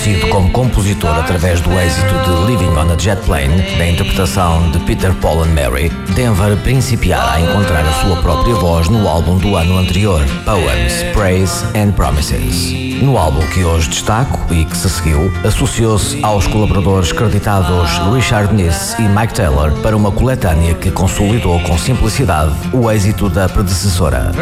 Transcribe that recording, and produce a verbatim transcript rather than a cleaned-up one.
conhecido como compositor através do êxito de Living on a Jet Plane, da interpretação de Peter, Paul and Mary, Denver principiara a encontrar a sua própria voz no álbum do ano anterior, Poems, Praise and Promises. No álbum que hoje destaco e que se seguiu, associou-se aos colaboradores creditados Richard Ness e Mike Taylor para uma coletânea que consolidou com simplicidade o êxito da predecessora.